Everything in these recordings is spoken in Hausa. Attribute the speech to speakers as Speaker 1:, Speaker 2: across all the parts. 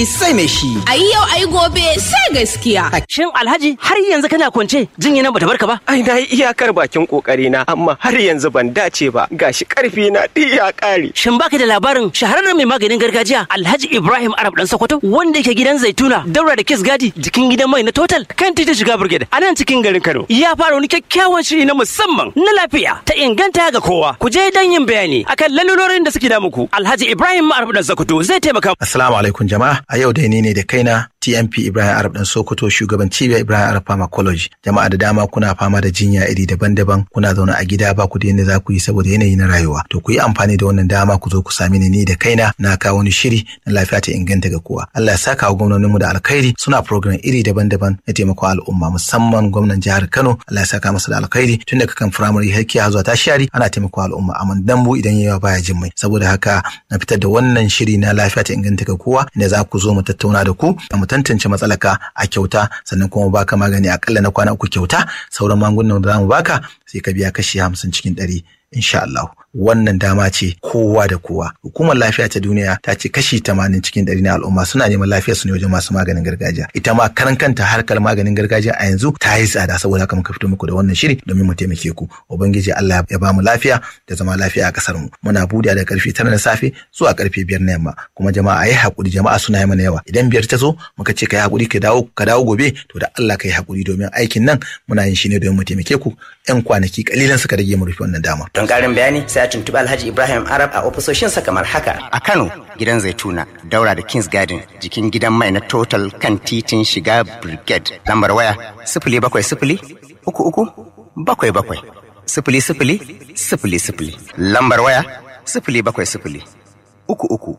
Speaker 1: gani sai mai shi.
Speaker 2: Ai yau ai gobe sai gaskiya.
Speaker 3: Shin Alhaji har yanzu kana kwance jinya nan bata barka ba?
Speaker 4: Ai na yi iyakar bakin kokari na amma har yanzu ban dace ba. Gashi karfi na ya kare.
Speaker 3: Shin baka da labarin shahararren mai maganin gargajiya Alhaji Ibrahim Arab dan Sokoto wanda yake gidan Zaituna daura da Kiss Gadi jikin gidan mai na Total kan titin shiga Brigade a nan cikin garin Kano. Ya fara wani kyakkyawan shiri na musamman na lafiya ta inganta ga kowa. Ku je dan yin bayani akan lalurorin da suke da muku. Alhaji Ibrahim Arab dan Sokoto zai taimaka.
Speaker 5: Assalamu alaikum jama'a. A yau dai ne da kaina TMP Ibrahim Arab dan Sokoto shugaban cibiyar Ibrahim Arab Pharmacology. Jama'a da dama kuna fama da jinya iri daban-daban, kuna zaune a gida ba ku da yadda za ku yi saboda yanayi na rayuwa. To ku yi amfani da wannan dama ku zo ku sami ni da kaina na kawo wani shiri na lafiya ta inganta ga kowa. Allah ya saka wa gwamnoninmu da alkhairi suna program iri daban-daban na taimakon al'umma musamman gwamnan jihar Kano. Allah ya saka masa da alkhairi tun daga kan primary healthcare zuwa tertiary ana taimakon al'umma amma dambu idan yawa baya jin mai. Saboda haka na fitar da wannan shiri na lafiya ta inganta ga kowa inda za ku zo mu tattauna da ku mu tantance matsalaka a kyauta sannan kuma baka magani akalla na kwana 3 kyauta sauran magungunan da zamu baka sai ka biya kashi 50 cikin 100 insha Allah. Wannan dama ce kowa da kowa. Hukumar lafiya ta duniya ta ce kashi 80 cikin 100 na al'umma suna neman lafiyar su ne wajen masu maganin gargajiya. Ita ma karan kanta harkar maganin gargajiya a yanzu ta yi tsada saboda haka muka fito muku da wannan shiri domin mu taimake ku. Ubangiji Allah ya ba mu lafiya da zama lafiya a kasar mu. Muna buɗe da karfe 9 na safe zuwa karfe 5 na yamma. Kuma jama'a ayi hakuri, jama'a suna yi mana yawa. Idan 5 ta zo muka ce kai hakuri ka dawo gobe to da Allah kai hakuri domin aikin nan muna yin shi ne domin mu taimake ku. 'Yan kwanaki kalilan suka rage mu rufe wannan dama.
Speaker 1: Don karin bayani sai a tuntuɓi Alhaji Ibrahim Arab a ofisoshinsa kamar haka. A Kano, gidan Zaituna, daura da Kings Garden, jikin gidan mai na Total kan titin shiga Brigade. Lambar waya 070 33 77 00 00. Lambar waya 070 33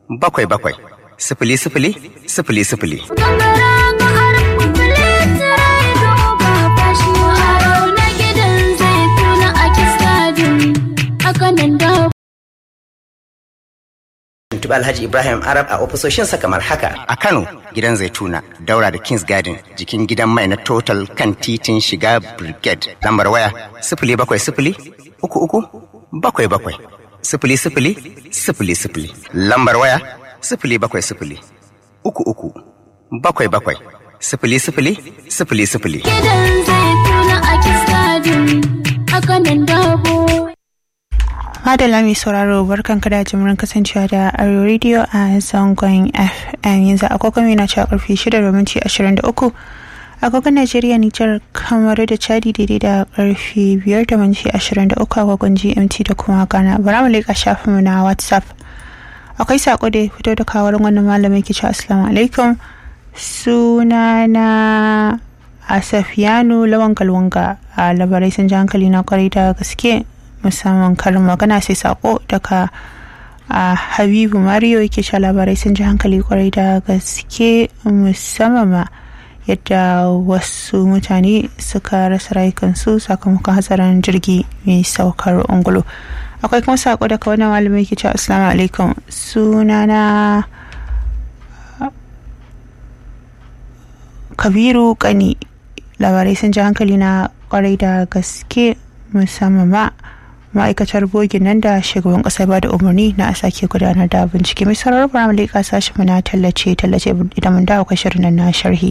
Speaker 1: 77 00 00. Tuntuɓi Alhaji Ibrahim Arab a ofisoshinsa kamar haka. A Kano, gidan Zaituna, daura da Kings Garden, jikin gidan mai na Total kan titin shiga Brigade. Lambar waya 070 33 77 00 00. Lambar waya 070 33 77 00 00.
Speaker 6: Gidan Zaituna a Kings Garden, a kanan dabo. Madalla mai sauraro barkanka da jimurin kasancewa da Arewa Radio a zangon FM yanzu agogon yana cewa karfe 6:23 agogon Najeriya, Nijar, Kamaru da Chadi daidai da karfe 5:23 agogon GMT da kuma Ghana. Bara mu leƙa shafinmu na WhatsApp. Akwai sako da fito da kawarin wannan malamin ke cewa assalamu alaikum, sunana Asafiyanu Lawan Galwanga. A labarai sun ji hankali na kwarai da gaske musamman karin magana. Sai sako daga Habibu Mario yake cewa labarai sun ji hankali kwarai da gaske musamman ma yadda wasu mutane suka rasa rayukansu sakamakon hatsarin jirgi mai saukar ungulu. Akwai kuma sako daga wannan malami yake cewa assalamu alaikum, sunana Kabiru Kani. Labarai sun ji hankali na kwarai da gaske musamman ma ma'aikatar bogin nan da shugaban kasa ba da umarni na a sake gudanar da bincike. Mai sauraron bara mu leƙa sashen mu na tallace idan mun dawo kan shirin nan na sharhi.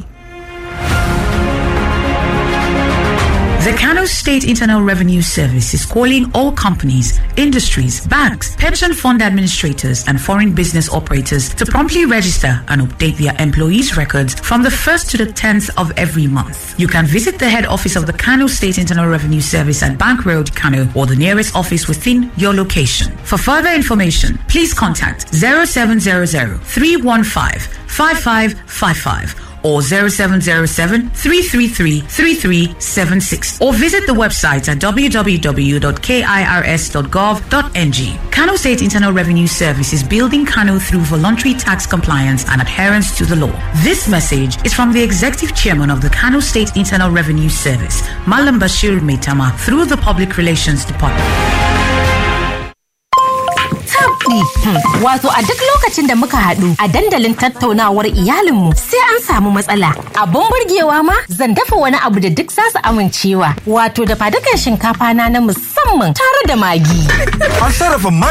Speaker 7: The Kano State Internal Revenue Service is calling all companies, industries, banks, pension fund administrators, and foreign business operators to promptly register and update their employees' records from the 1st to the 10th of every month. You can visit the head office of the Kano State Internal Revenue Service at Bank Road, Kano, or the nearest office within your location. For further information, please contact 0700 315 5555. or 0707 333 3376 or visit the website at www.kirs.gov.ng. Kano State Internal Revenue Service is building Kano through voluntary tax compliance and adherence to the law. This message is from the Executive Chairman of the Kano State Internal Revenue Service, Malam Bashir Maitama, through the Public Relations Department.
Speaker 8: Wato a duk lokacin da muka haɗu a dandalin tattaunawar iyalinmu sai an samu matsala. Abun burgewa ma zan dafa wani abu da duk za su amincewa. Wato da fadukan shinkafa na musamman tare da magi.
Speaker 9: An sarrafa